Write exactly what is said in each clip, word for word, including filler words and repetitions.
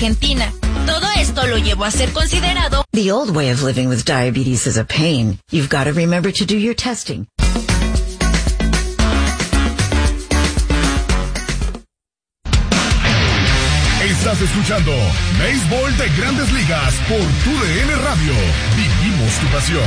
Argentina. Todo esto lo llevó a ser considerado. The old way of living with diabetes is a pain. You've got to remember to do your testing. Estás escuchando Béisbol de Grandes Ligas por Tu D N Radio. Vivimos tu pasión.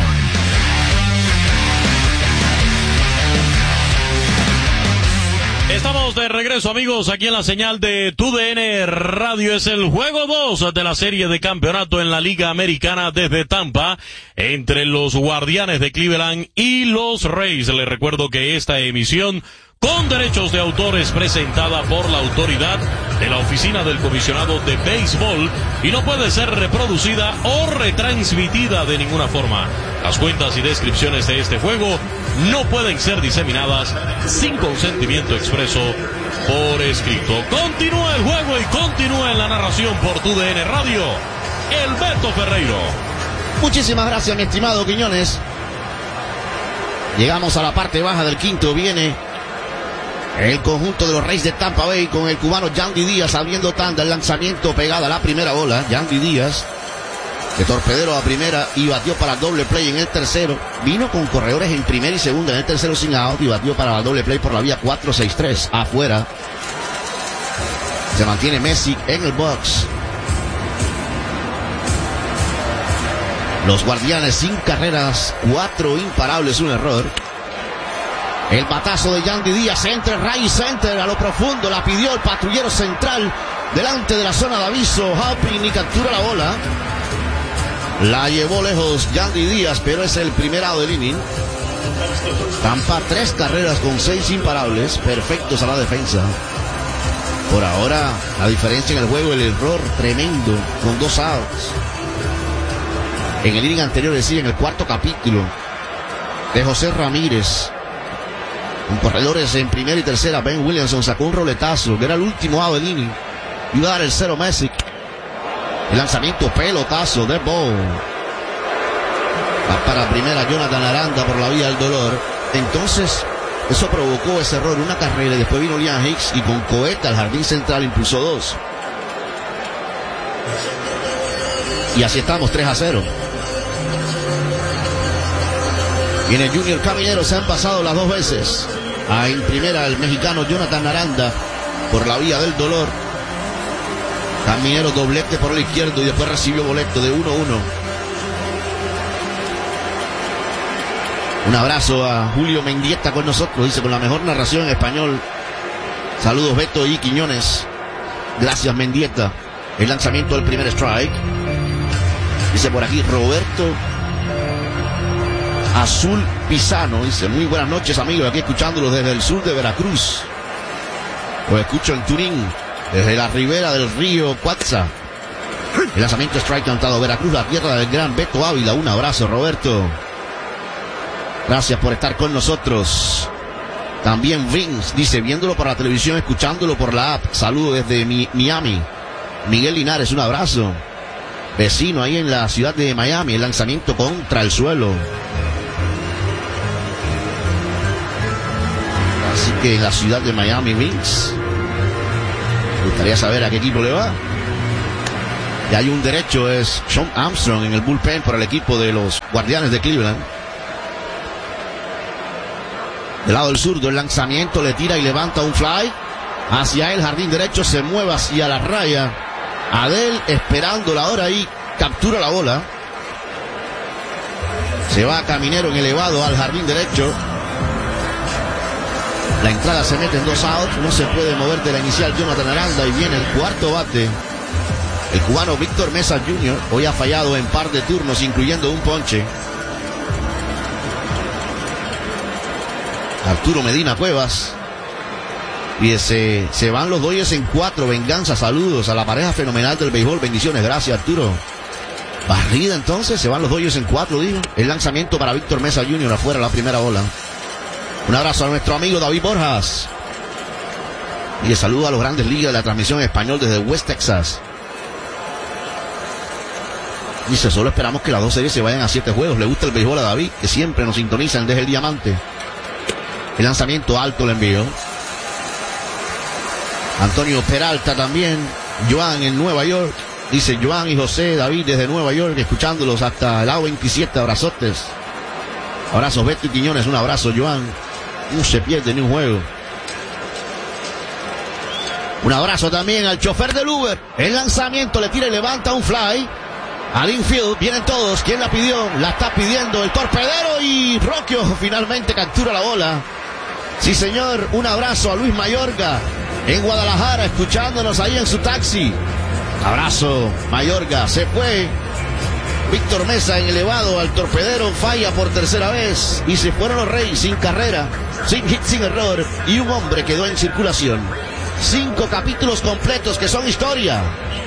Estamos de regreso, amigos, aquí en la señal de Tu D N Radio. Es el juego dos de la serie de campeonato en la Liga Americana desde Tampa entre los Guardianes de Cleveland y los Rays. Les recuerdo que esta emisión con derechos de autor es presentada por la autoridad de la Oficina del Comisionado de Béisbol y no puede ser reproducida o retransmitida de ninguna forma. Las cuentas y descripciones de este juego no pueden ser diseminadas sin consentimiento expreso por escrito. Continúa el juego y continúa en la narración por Tu D N Radio, el Beto Ferreiro. Muchísimas gracias, mi estimado Quiñones. Llegamos a la parte baja del quinto. Viene el conjunto de los Rays de Tampa Bay con el cubano Yandy Díaz abriendo tanda. El lanzamiento pegada a la primera bola. Yandy Díaz de torpedero a primera y batió para doble play en el tercero. Vino con corredores en primera y segunda en el tercero sin out y batió para la doble play por la vía cuatro seis tres. Afuera se mantiene Messi en el box. Los Guardianes sin carreras, cuatro imparables, un error. El batazo de Yandy Díaz entre Ray Center a lo profundo, la pidió el patrullero central delante de la zona de aviso. Halpin y captura la bola. La llevó lejos Yandy Díaz, pero es el primer out del inning. Tampa tres carreras con seis imparables, perfectos a la defensa. Por ahora, la diferencia en el juego, el error tremendo con dos outs. En el inning anterior, decía, en el cuarto capítulo, de José Ramírez, con corredores en primera y tercera, Ben Williamson sacó un roletazo, que era el último out del inning. Iba a dar el cero Messi. El lanzamiento, pelotazo de Bow. Va para primera Jonathan Aranda por la vía del dolor. Entonces, eso provocó ese error, una carrera, y después vino Liam Hicks y con cohete al jardín central impulsó dos. Y así estamos, tres a cero. Viene Junior Caminero, se han pasado las dos veces. Ah, en primera el mexicano Jonathan Aranda por la vía del dolor. Caminero doblete por el izquierdo y después recibió boleto de uno uno. Un abrazo a Julio Mendieta con nosotros, dice, con la mejor narración en español. Saludos Beto y Quiñones. Gracias Mendieta. El lanzamiento del primer strike. Dice por aquí Roberto Azul Pisano, dice, muy buenas noches amigos, aquí escuchándolos desde el sur de Veracruz. Los escucho en Turín, desde la ribera del río Cuatza. El lanzamiento strike cantado, Veracruz, la tierra del gran Beto Ávila. Un abrazo Roberto. Gracias por estar con nosotros. También Vince dice, viéndolo por la televisión, escuchándolo por la app. Saludo desde mi, Miami. Miguel Linares, un abrazo. Vecino ahí en la ciudad de Miami, el lanzamiento contra el suelo. Así que en la ciudad de Miami, Vince, me gustaría saber a qué equipo le va. Y hay un derecho, es Sean Armstrong en el bullpen por el equipo de los Guardianes de Cleveland. Del lado del zurdo, el lanzamiento, le tira y levanta un fly hacia el jardín derecho, se mueve hacia la raya. Adel esperándola ahora ahí, captura la bola. Se va Caminero en elevado al jardín derecho. La entrada se mete en dos outs, no se puede mover de la inicial Jonathan Aranda y viene el cuarto bate. El cubano Víctor Mesa junior hoy ha fallado en par de turnos, incluyendo un ponche. Arturo Medina Cuevas. Y se, se van los Dodgers en cuatro. Venganza, saludos a la pareja fenomenal del béisbol. Bendiciones, gracias Arturo. Barrida entonces, se van los Dodgers en cuatro, digo. El lanzamiento para Víctor Mesa junior afuera, la primera bola. Un abrazo a nuestro amigo David Borjas. Y le saludo a los Grandes Ligas de la transmisión en español desde West Texas. Dice, solo esperamos que las dos series se vayan a siete juegos. Le gusta el béisbol a David, que siempre nos sintonizan desde el Diamante. El lanzamiento alto le envió. Antonio Peralta también. Joan en Nueva York. Dice Joan y José David desde Nueva York, escuchándolos hasta el A veintisiete, abrazotes. Abrazos Beto y Quiñones, un abrazo Joan. No se pierde ni un juego. Un abrazo también al chofer del Uber. El lanzamiento le tira y levanta un fly. Al infield, vienen todos. ¿Quién la pidió? La está pidiendo el torpedero y Rocchio finalmente captura la bola. Sí, señor. Un abrazo a Luis Mayorga en Guadalajara, escuchándonos ahí en su taxi. Abrazo, Mayorga. Se fue Víctor Mesa en elevado al torpedero. Falla por tercera vez. Y se fueron los Reyes sin carrera, sin hit, sin error. Y un hombre quedó en circulación. Cinco capítulos completos que son historia.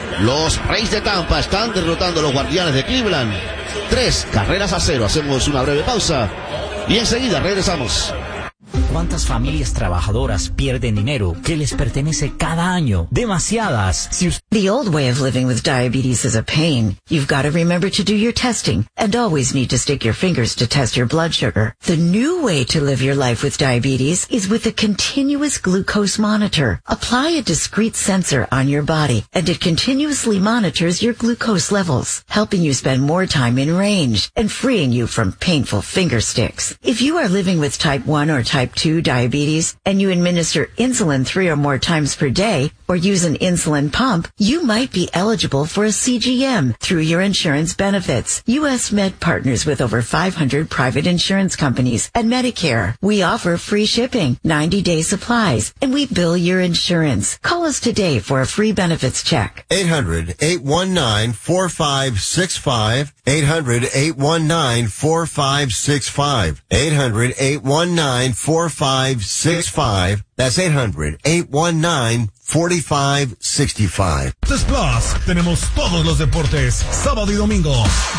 Los Reyes de Tampa están derrotando a los Guardianes de Cleveland. Tres carreras a cero. Hacemos una breve pausa y enseguida regresamos. ¿Cuántas familias trabajadoras pierden dinero que les pertenece cada año? Demasiadas. Si usted... The old way of living with diabetes is a pain. You've got to remember to do your testing and always need to stick your fingers to test your blood sugar. The new way to live your life with diabetes is with a continuous glucose monitor. Apply a discrete sensor on your body and it continuously monitors your glucose levels, helping you spend more time in range and freeing you from painful finger sticks. If you are living with type one or type two diabetes and you administer insulin three or more times per day or use an insulin pump, you might be eligible for a C G M through your insurance benefits. U S Med partners with over five hundred private insurance companies and Medicare. We offer free shipping, ninety day supplies, and we bill your insurance. Call us today for a free benefits check. eight hundred, eight one nine, four five six five. eight hundred, eight one nine, four five six five. eight hundred, eight one nine, four five six five. That's eight hundred, eight one nine, four five six five. Deportes Plus, tenemos todos los deportes, sábado y domingo.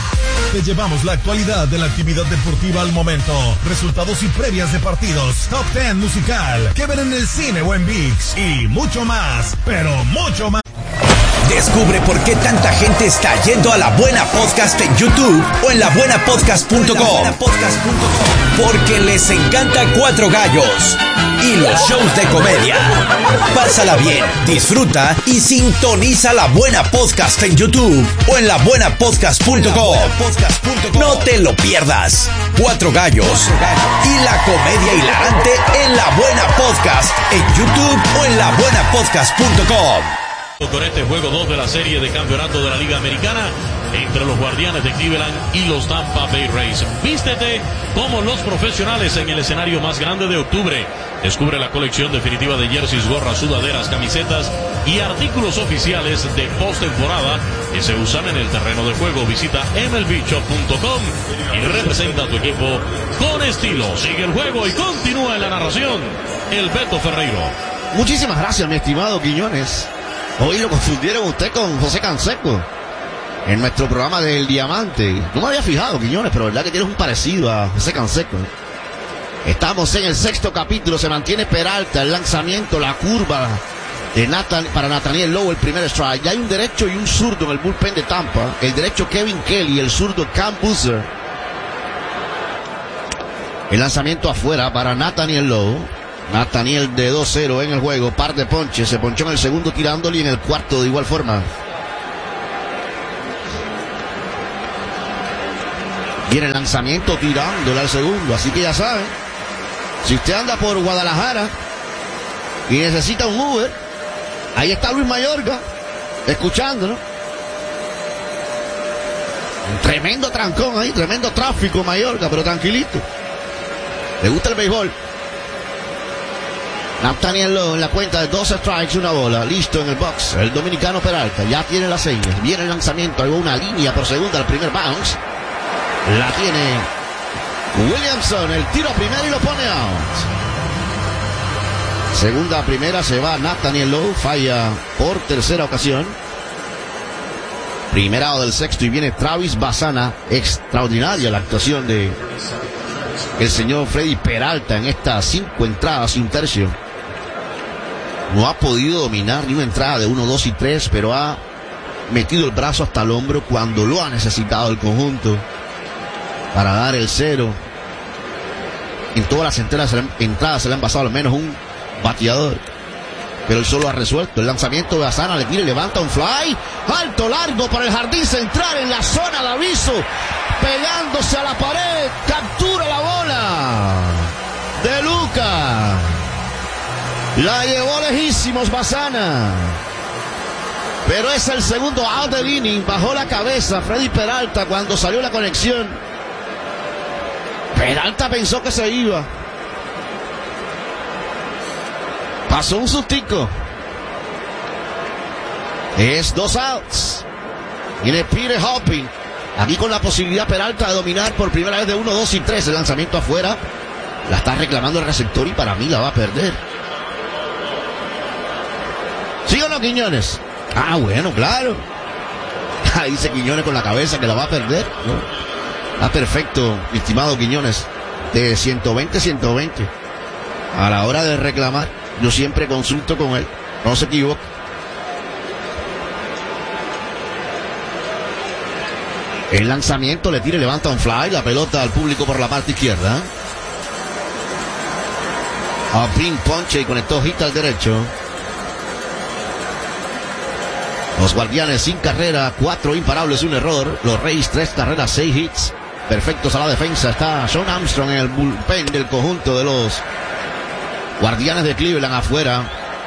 Te llevamos la actualidad de la actividad deportiva al momento, resultados y previas de partidos, top diez musical, que ven en el cine o en ViX y mucho más, pero mucho más. Descubre por qué tanta gente está yendo a La Buena Podcast en YouTube o en la buena podcast punto com. Porque les encanta Cuatro Gallos y los shows de comedia. Pásala bien, disfruta y sintoniza La Buena Podcast en YouTube o en la buena podcast punto com. No te lo pierdas. Cuatro Gallos y la comedia hilarante en La Buena Podcast en YouTube o en la buena podcast punto com. Con este juego dos de la serie de campeonato de la Liga Americana entre los Guardianes de Cleveland y los Tampa Bay Rays. Vístete como los profesionales en el escenario más grande de octubre. Descubre la colección definitiva de jerseys, gorras, sudaderas, camisetas y artículos oficiales de postemporada que se usan en el terreno de juego. Visita M L B shop punto com y representa a tu equipo con estilo. Sigue el juego y continúa en la narración el Beto Ferreiro. Muchísimas gracias, mi estimado Quiñones. Hoy lo confundieron usted con José Canseco en nuestro programa del Diamante. No me había fijado, Quiñones, pero verdad que tienes un parecido a José Canseco. Estamos en el sexto capítulo, se mantiene Peralta, el lanzamiento, la curva de Nathan, para Nathaniel Lowe, el primer strike. Ya hay un derecho y un zurdo en el bullpen de Tampa. El derecho Kevin Kelly, el zurdo Cam Boozer. El lanzamiento afuera para Nathaniel Lowe. Nathaniel de dos cero en el juego, par de ponches, se ponchó en el segundo tirándole y en el cuarto de igual forma. Viene el lanzamiento tirándole al segundo, así que ya saben, si usted anda por Guadalajara y necesita un Uber, ahí está Luis Mayorga, escuchándolo. Un tremendo trancón ahí, tremendo tráfico Mayorga, pero tranquilito. Le gusta el béisbol. Nathaniel Lowe en la cuenta de dos strikes, una bola, listo en el box. El dominicano Peralta ya tiene las señas. Viene el lanzamiento, hay una línea por segunda, el primer bounce. La tiene Williamson, el tiro a primera y lo pone out. Segunda a primera se va Nathaniel Lowe, falla por tercera ocasión. Primer out del sexto y viene Travis Bassana. Extraordinaria la actuación de el señor Freddy Peralta en estas cinco entradas y un tercio. No ha podido dominar ni una entrada de uno, dos y tres, pero ha metido el brazo hasta el hombro cuando lo ha necesitado el conjunto para dar el cero. En todas las entradas, entradas se le han pasado al menos un bateador. pero él solo ha resuelto. El lanzamiento de Basana, le tira y levanta un fly. Alto, largo para el jardín central en la zona de aviso. Pegándose a la pared. Captura la bola. De Luca. La llevó lejísimos Basana. Pero es el segundo out del inning. Bajó la cabeza Freddy Peralta cuando salió la conexión. Peralta pensó que se iba. Pasó un sustico. Es dos outs. Viene Peter Hopping. Aquí con la posibilidad Peralta de dominar por primera vez de uno, dos y tres. El lanzamiento afuera. La está reclamando el receptor y para mí la va a perder. ¿Sí o no, Quiñones? Ah, bueno, claro. Ahí dice Quiñones con la cabeza que la va a perder, ¿no? Ah, perfecto, estimado Quiñones. De ciento veinte, ciento veinte. A la hora de reclamar, yo siempre consulto con él. No se equivoca. El lanzamiento le tira y levanta un fly. La pelota al público por la parte izquierda. A pin ponche y conectó hit al derecho. Los Guardianes sin carrera, cuatro imparables, un error. Los Reyes, tres carreras, seis hits. Perfectos a la defensa. Está Sean Armstrong en el bullpen del conjunto de los Guardianes de Cleveland afuera.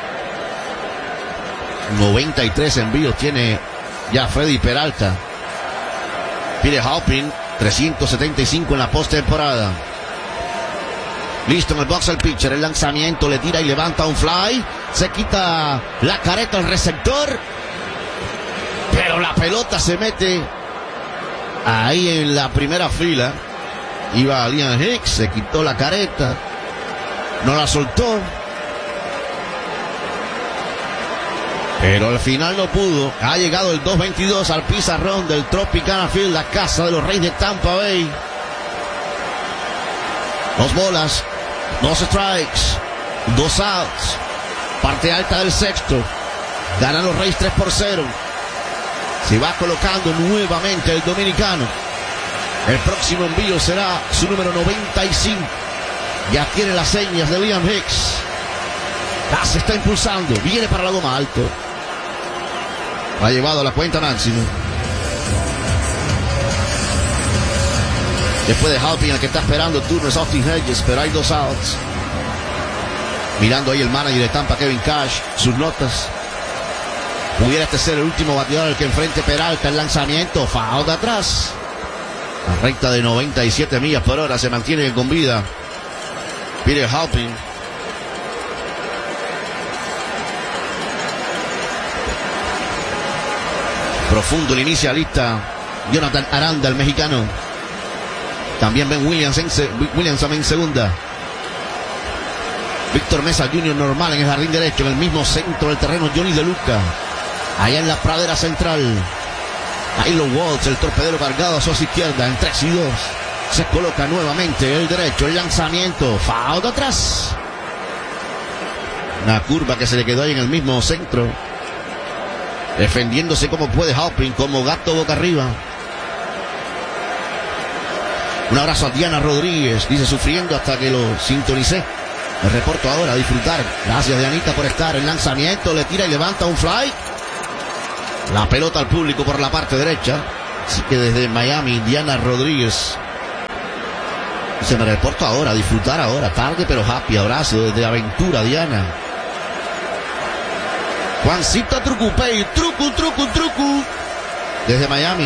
noventa y tres envíos tiene ya Freddy Peralta. Pide Hopping, trescientos setenta y cinco en la postemporada. Listo en el box el pitcher. El lanzamiento le tira y levanta un fly. Se quita la careta el receptor. Pero la pelota se mete ahí en la primera fila. Iba Liam Hicks, se quitó la careta. No la soltó. Pero al final no pudo. Ha llegado el dos veintidós al pizarrón del Tropicana Field, la casa de los Reyes de Tampa Bay. Dos bolas, dos strikes, dos outs. Parte alta del sexto. Ganan los Reyes tres por cero. Se va colocando nuevamente el dominicano. El próximo envío será su número noventa y cinco. Ya tiene las señas de Liam Hicks. Ya se está impulsando. Viene para la goma alto. Ha llevado a la cuenta máxima. Después de Halpin, el que está esperando el turno es Austin Hedges, pero hay dos outs. Mirando ahí el manager de Tampa, Kevin Cash, sus notas. Pudiera este ser el último bateador al que enfrente Peralta. El lanzamiento, foul de atrás. La recta de noventa y siete millas por hora se mantiene con vida. Peter Halpin. Profundo el inicialista Jonathan Aranda, el mexicano. También Ben Williams en, se, Williamson en segunda. Víctor Mesa junior normal en el jardín derecho. En el mismo centro del terreno Johnny De Luca. Allá en la pradera central Tyler Waltz, el torpedero cargado a su izquierda. En tres y dos se coloca nuevamente el derecho. El lanzamiento, foul de atrás. Una curva que se le quedó ahí en el mismo centro. Defendiéndose como puede Hopping, como gato boca arriba. Un abrazo a Diana Rodríguez. Dice, sufriendo hasta que lo sintonicé. Me reporto ahora, a disfrutar. Gracias, Dianita, por estar. El lanzamiento, le tira y levanta un fly. La pelota al público por la parte derecha. Así que desde Miami, Diana Rodríguez. Dice, me reporto ahora, a disfrutar ahora. Tarde pero happy. Abrazo desde Aventura, Diana. Juancito Trucupey, trucu, trucu, trucu. Desde Miami.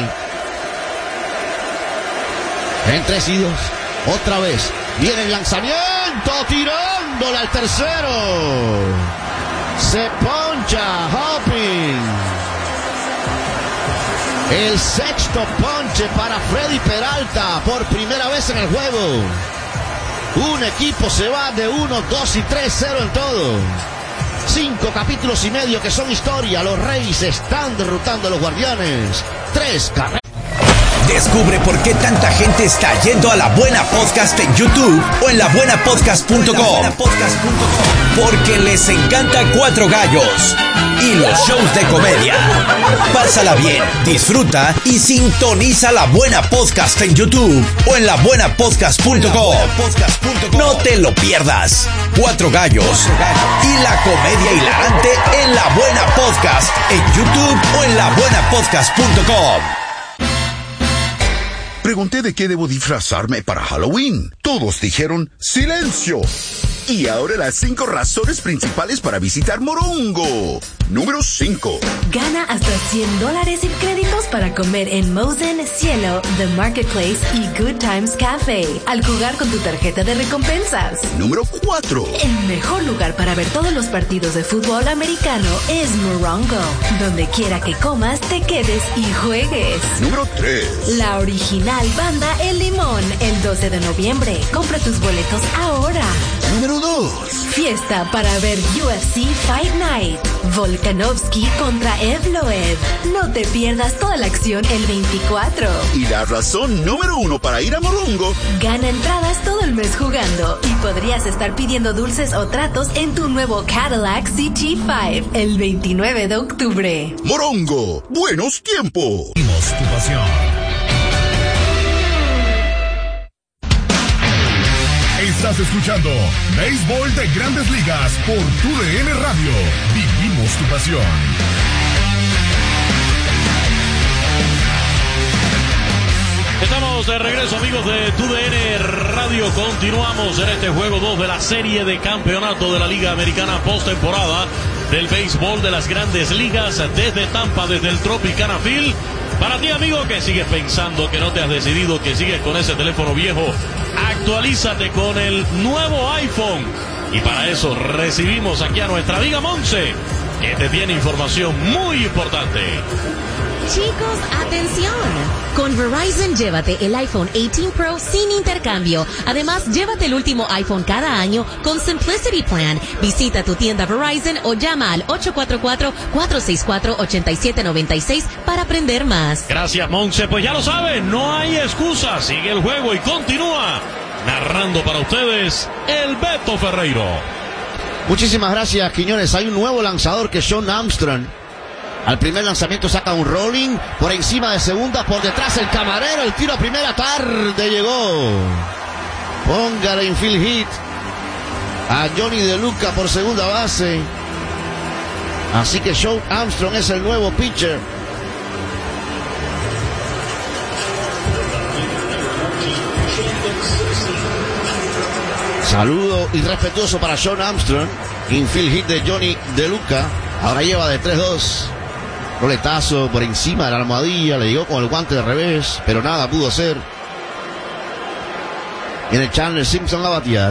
En tres y dos. Otra vez. Viene el lanzamiento. Tirándole al tercero. Se poncha Hopping. El sexto ponche para Freddy Peralta. Por primera vez en el juego. Un equipo se va de uno, dos y tres, cero en todo. Cinco capítulos y medio que son historia. Los Reyes están derrotando a los Guardianes. Tres carreras. Descubre por qué tanta gente está yendo a La Buena Podcast en YouTube o en la buena podcast punto com. Porque les encanta Cuatro Gallos y los shows de comedia. Pásala bien, disfruta y sintoniza La Buena Podcast en YouTube o en la buena podcast punto com. No te lo pierdas. Cuatro Gallos y la comedia hilarante en La Buena Podcast en YouTube o en la buena podcast punto com. Pregunté de qué debo disfrazarme para Halloween. Todos dijeron ¡silencio! Y ahora las cinco razones principales para visitar Morongo. Número cinco. Gana hasta cien dólares en créditos para comer en Mosen, Cielo, The Marketplace y Good Times Cafe al jugar con tu tarjeta de recompensas. Número cuatro. El mejor lugar para ver todos los partidos de fútbol americano es Morongo. Donde quiera que comas, te quedes y juegues. Número tres. La original banda El Limón, el doce de noviembre. Compra tus boletos ahora. Número dos. Fiesta para ver U F C Fight Night. Volkanovski contra Evloev. No te pierdas toda la acción el veinticuatro. Y la razón número uno para ir a Morongo. Gana entradas todo el mes jugando y podrías estar pidiendo dulces o tratos en tu nuevo Cadillac C T cinco el veintinueve de octubre. Morongo, buenos tiempos. Tu pasión. Estás escuchando Béisbol de Grandes Ligas por Tu D N Radio. Vivimos tu pasión. Estamos de regreso, amigos de Tu D N Radio. Continuamos en este juego dos de la serie de campeonato de la Liga Americana postemporada del béisbol de las Grandes Ligas desde Tampa, desde el Tropicana Field. Para ti, amigo, que sigues pensando que no te has decidido, que sigues con ese teléfono viejo, actualízate con el nuevo iPhone. Y para eso recibimos aquí a nuestra amiga Monse, que te tiene información muy importante. Chicos, atención. Con Verizon, llévate el iPhone dieciocho Pro sin intercambio. Además, llévate el último iPhone cada año con Simplicity Plan. Visita tu tienda Verizon o llama al ocho cuatro cuatro, cuatro seis cuatro, ocho siete nueve seis para aprender más. Gracias, Monse. Pues ya lo saben, no hay excusa. Sigue el juego y continúa narrando para ustedes el Beto Ferreiro. Muchísimas gracias, Quiñones. Hay un nuevo lanzador que es Shawn Armstrong. Al primer lanzamiento saca un rolling por encima de segunda, por detrás el camarero, el tiro a primera, tarde llegó. Póngale infield hit a Johnny De Luca por segunda base. Así que Shawn Armstrong es el nuevo pitcher. Saludo irrespetuoso para Shawn Armstrong. Infield hit de Johnny De Luca. Ahora lleva de tres dos. Roletazo por encima de la almohadilla, le llegó con el guante de revés, pero nada pudo hacer. Viene Chandler Simpson a batear.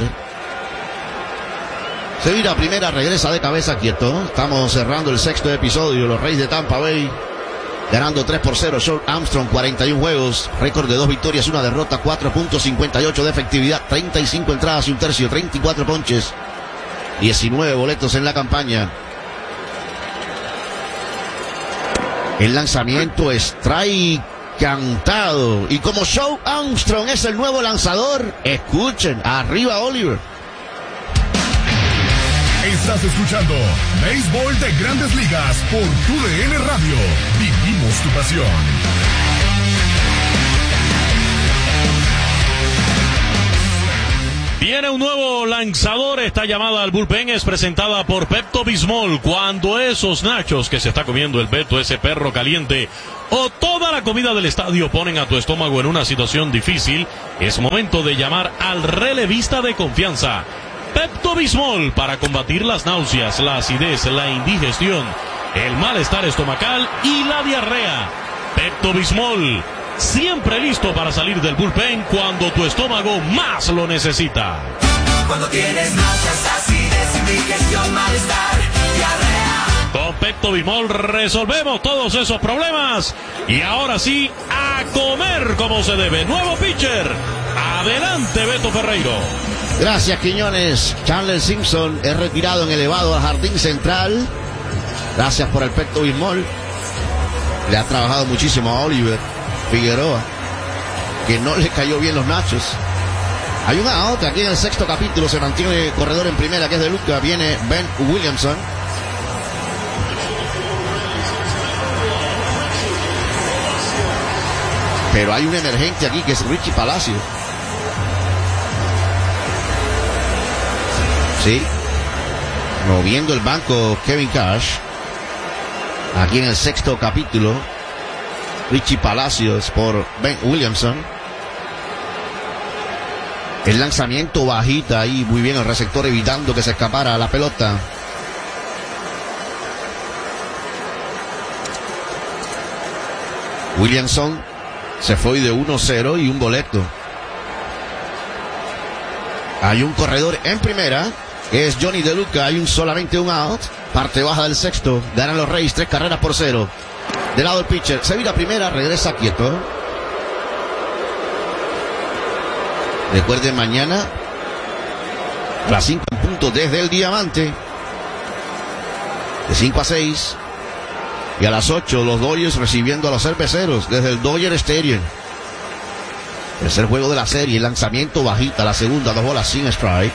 Se vira a primera, regresa de cabeza quieto. Estamos cerrando el sexto episodio. Los Reyes de Tampa Bay ganando tres por cero. Shawn Armstrong, cuarenta y un juegos, récord de dos victorias, una derrota, cuatro punto cincuenta y ocho de efectividad, treinta y cinco entradas y un tercio, treinta y cuatro ponches, diecinueve boletos en la campaña. El lanzamiento strike cantado. Y como Shawn Armstrong es el nuevo lanzador, escuchen, arriba Oliver. Estás escuchando Béisbol de Grandes Ligas por Tu D N Radio. Vivimos tu pasión. Viene un nuevo lanzador. Esta llamada al bullpen es presentada por Pepto Bismol. Cuando esos nachos que se está comiendo el Beto, ese perro caliente, o toda la comida del estadio ponen a tu estómago en una situación difícil, es momento de llamar al relevista de confianza, Pepto Bismol, para combatir las náuseas, la acidez, la indigestión, el malestar estomacal y la diarrea. Pepto Bismol, siempre listo para salir del bullpen cuando tu estómago más lo necesita. Cuando tienes náuseas, acidez, indigestión, malestar, diarrea. Con Pepto Bismol resolvemos todos esos problemas. Y ahora sí, a comer como se debe. Nuevo pitcher. Adelante, Beto Ferreiro. Gracias, Quiñones. Chandler Simpson es retirado en elevado al jardín central. Gracias por el Pepto Bismol. Le ha trabajado muchísimo a Oliver Figueroa. que no le cayó bien los nachos. Hay una otra aquí en el sexto capítulo, se mantiene corredor en primera, que es de Luca, viene Ben Williamson. Pero hay un emergente aquí que es Richie Palacio. Sí. Moviendo el banco Kevin Cash. Aquí en el sexto capítulo. Richie Palacios por Ben Williamson. El lanzamiento bajita ahí, muy bien el receptor evitando que se escapara la pelota. Williamson se fue de uno cero y un boleto. Hay un corredor en primera, es Johnny De Luca, hay un solamente un out. Parte baja del sexto, ganan los Reyes tres carreras por cero. De lado el pitcher, se vira primera, regresa quieto. Recuerden mañana, a las cinco en punto desde el Diamante. De cinco a seis. Y a las ocho los Dodgers recibiendo a los Cerveceros desde el Dodger Stadium. Tercer juego de la serie, lanzamiento bajita, la segunda, dos bolas sin strike.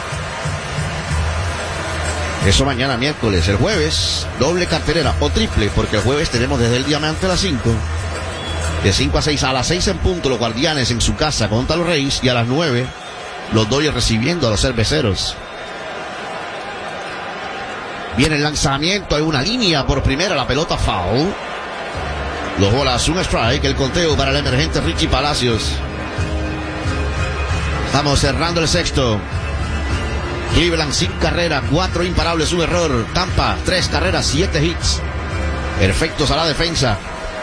Eso mañana miércoles. El jueves, doble cartelera o triple, porque el jueves tenemos desde el Diamante a las cinco. De cinco a seis, a las seis en punto, los Guardianes en su casa contra los Reyes. Y a las nueve, los Dodgers recibiendo a los Cerveceros. Viene el lanzamiento, hay una línea por primera, la pelota foul. Dos bolas, un strike, el conteo para el emergente Richie Palacios. Estamos cerrando el sexto. Cleveland sin carrera, cuatro imparables, un error. Tampa, tres carreras, siete hits. Perfectos a la defensa.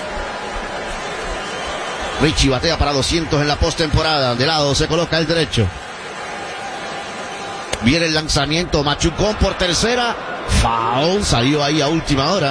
Richie batea para doscientos en la postemporada. De lado se coloca el derecho. Viene el lanzamiento, machucón por tercera. Foul, salió ahí a última hora.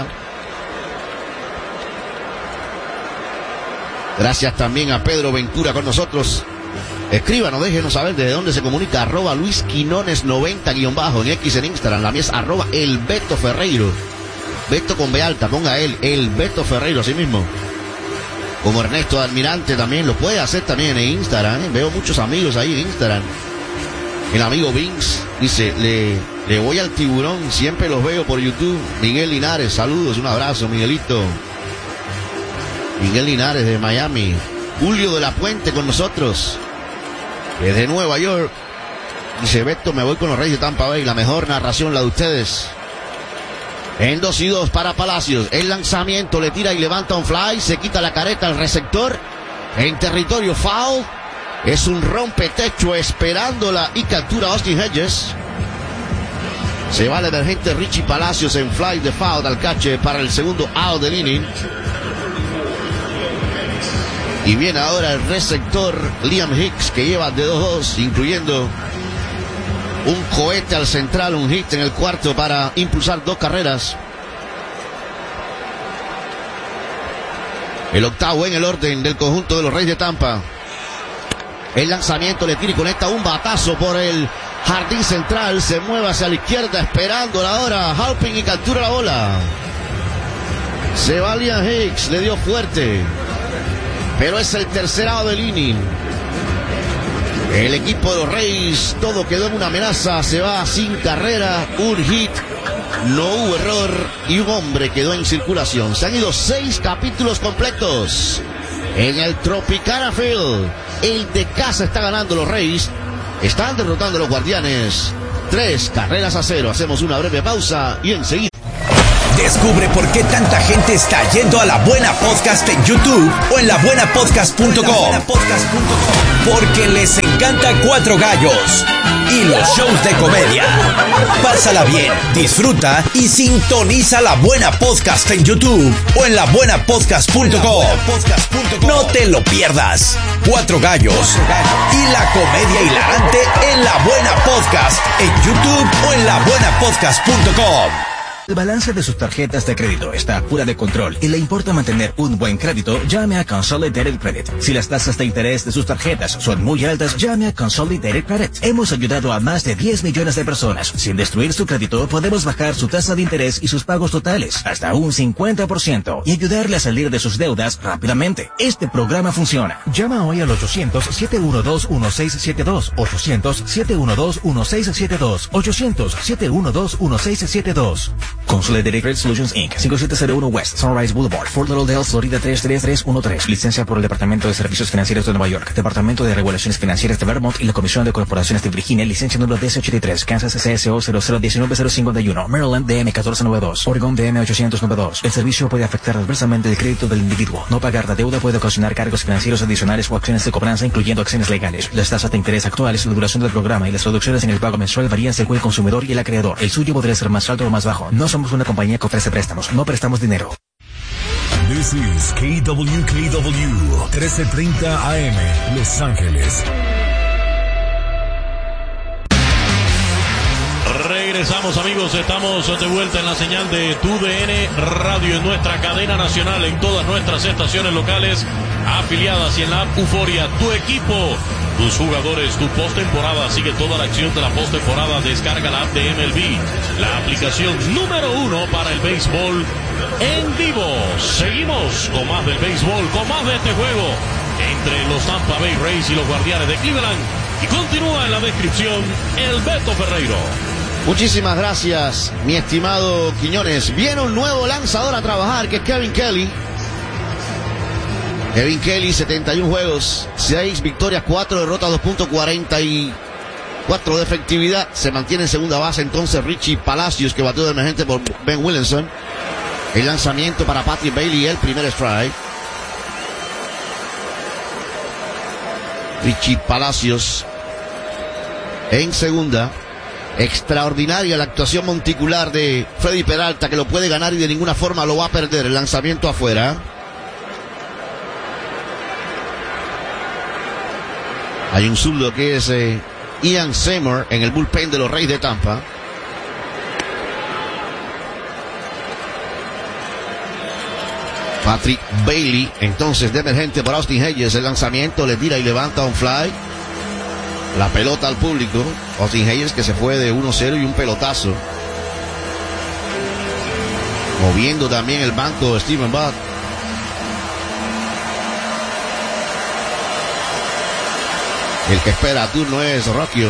Gracias también a Pedro Ventura con nosotros. Escríbanos, déjenos saber desde dónde se comunica. Arroba Luis Quinones noventa guión bajo en X en Instagram. La mía es arroba el Beto Ferreiro. Beto con B alta, ponga él, el Beto Ferreiro, así mismo. Como Ernesto Almirante también, lo puede hacer también en Instagram, ¿eh? Veo muchos amigos ahí en Instagram. El amigo Vince dice, le, le voy al tiburón, siempre los veo por YouTube. Miguel Linares, saludos, un abrazo, Miguelito. Miguel Linares de Miami. Julio de la Puente con nosotros, desde Nueva York. Dice, Beto, me voy con los Reyes de Tampa Bay, la mejor narración la de ustedes. En dos y dos para Palacios, el lanzamiento, le tira y levanta un fly, se quita la careta al receptor, en territorio foul. Es un rompetecho esperándola y captura Austin Hedges. Se va el emergente Richie Palacios en fly de foul al cache para el segundo out del inning. Y viene ahora el receptor Liam Hicks, que lleva de dos dos, incluyendo un cohete al central, un hit en el cuarto para impulsar dos carreras. El octavo en el orden del conjunto de los Reyes de Tampa. El lanzamiento, le tira y conecta un batazo por el jardín central. Se mueve hacia la izquierda esperando ahora Halpin y captura la bola. Se va Liam Hicks, le dio fuerte. Pero es el tercer out del inning. El equipo de los Reyes, todo quedó en una amenaza. Se va sin carrera, un hit, no hubo error y un hombre quedó en circulación. Se han ido seis capítulos completos en el Tropicana Field. El de casa está ganando los Reyes. Están derrotando a los Guardianes. Tres carreras a cero. Hacemos una breve pausa y enseguida. Descubre por qué tanta gente está yendo a La Buena Podcast en YouTube o en la buena podcast punto com. Porque les encanta Cuatro Gallos y los shows de comedia. Pásala bien, disfruta y sintoniza La Buena Podcast en YouTube o en la buena podcast punto com. No te lo pierdas. Cuatro Gallos y la comedia hilarante en La Buena Podcast en YouTube o en la buena podcast punto com. El balance de sus tarjetas de crédito está fuera de control y le importa mantener un buen crédito, llame a Consolidated Credit. Si las tasas de interés de sus tarjetas son muy altas, llame a Consolidated Credit. Hemos ayudado a más de diez millones de personas. Sin destruir su crédito, podemos bajar su tasa de interés y sus pagos totales hasta un cincuenta por ciento y ayudarle a salir de sus deudas rápidamente. Este programa funciona. Llama hoy al ochocientos, siete uno dos, uno seis siete dos, ochocientos, siete uno dos, uno seis siete dos, ochocientos, siete uno dos, uno seis siete dos. Consolidated Credit Solutions incorporated. cinco siete cero uno West Sunrise Boulevard, Fort Lauderdale, Florida tres tres tres uno tres. Licencia por el Departamento de Servicios Financieros de Nueva York, Departamento de Regulaciones Financieras de Vermont y la Comisión de Corporaciones de Virginia. Licencia número D S ochenta y tres. Kansas C S O cero cero uno nueve cero cinco uno. Maryland D M catorce noventa y dos. Oregon D M ochocientos noventa y dos. El servicio puede afectar adversamente el crédito del individuo. No pagar la deuda puede ocasionar cargos financieros adicionales o acciones de cobranza, incluyendo acciones legales. Las tasas de interés actuales, la duración del programa y las reducciones en el pago mensual varían según el consumidor y el acreedor. El suyo podría ser más alto o más bajo. No somos una compañía que ofrece préstamos. No prestamos dinero. This is K W K W trece treinta A M, Los Ángeles. Regresamos, amigos, estamos de vuelta en la señal de Tu D N Radio en nuestra cadena nacional, en todas nuestras estaciones locales afiliadas y en la app Euforia. Tu equipo, tus jugadores, tu postemporada. Sigue toda la acción de la postemporada. Descarga la app de M L B, la aplicación número uno para el béisbol en vivo. Seguimos con más del béisbol, con más de este juego entre los Tampa Bay Rays y los Guardianes de Cleveland. Y continúa en la descripción el Beto Ferreiro. Muchísimas gracias, mi estimado Quiñones. Viene un nuevo lanzador a trabajar, que es Kevin Kelly. Kevin Kelly, setenta y uno juegos, seis victorias, cuatro derrotas, dos punto cuarenta y cuatro de efectividad. Se mantiene en segunda base entonces Richie Palacios, que batió de emergente por Ben Williamson. El lanzamiento para Patrick Bailey, el primer strike. Richie Palacios en segunda. Extraordinaria la actuación monticular de Freddy Peralta, que lo puede ganar y de ninguna forma lo va a perder. El lanzamiento afuera. Hay un zurdo que es eh, Ian Seymour en el bullpen de los Reyes de Tampa. Patrick Bailey entonces de emergente por Austin Hayes. El lanzamiento, le tira y levanta un fly. La pelota al público. Austin Hayes, que se fue de uno cero y un pelotazo. Moviendo también el banco Steven Buck. El que espera a turno es Rocchio.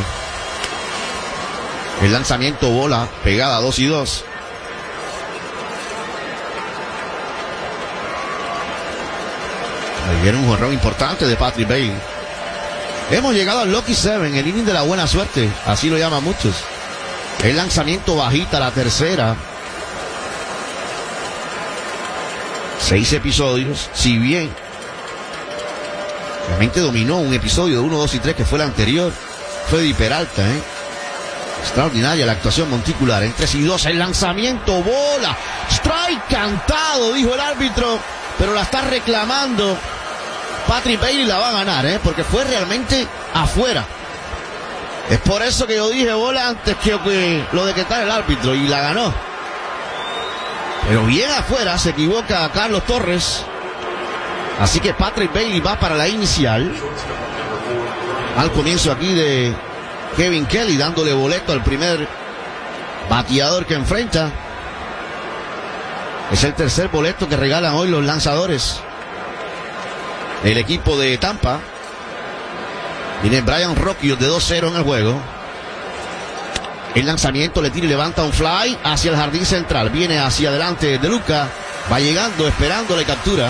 El lanzamiento, bola pegada dos y dos. Ahí viene un jonrón importante de Patrick Bailey. Hemos llegado al Lucky Seven, el inning de la buena suerte, así lo llaman muchos. El lanzamiento bajita, la tercera. Seis episodios, si bien realmente dominó un episodio de uno, dos y tres, que fue el anterior, Freddy Peralta, ¿eh? Extraordinaria la actuación monticular. En tres y dos, el lanzamiento, bola, strike cantado, dijo el árbitro, pero la está reclamando. Patrick Bailey la va a ganar, ¿eh? Porque fue realmente afuera. Es por eso que yo dije bola antes que, que lo decretara el árbitro, y la ganó. Pero bien afuera, se equivoca Carlos Torres. Así que Patrick Bailey va para la inicial. Al comienzo aquí de Kevin Kelly, dándole boleto al primer bateador que enfrenta. Es el tercer boleto que regalan hoy los lanzadores. El equipo de Tampa. Viene Brian Rocchio de dos cero en el juego. El lanzamiento, le tira y levanta un fly hacia el jardín central. Viene hacia adelante De Luca. Va llegando, esperando la captura.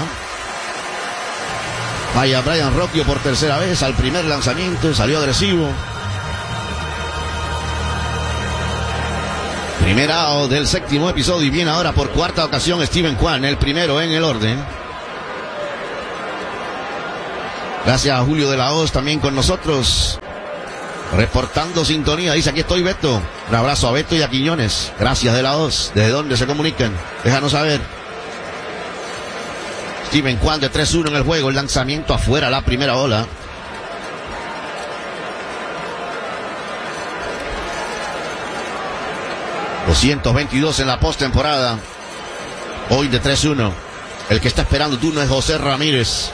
Vaya Brian Rocchio por tercera vez al primer lanzamiento. Salió agresivo. Primer out del séptimo episodio. Y viene ahora por cuarta ocasión Steven Kwan, el primero en el orden. Gracias a Julio de la Hoz también con nosotros, reportando sintonía. Dice: aquí estoy, Beto. Un abrazo a Beto y a Quiñones. Gracias, de la Hoz. ¿Desde dónde se comunican? Déjanos saber. Steven Kwan de tres uno en el juego. El lanzamiento afuera, la primera ola. Los doscientos veintidós en la postemporada. Hoy de tres uno. El que está esperando turno es José Ramírez.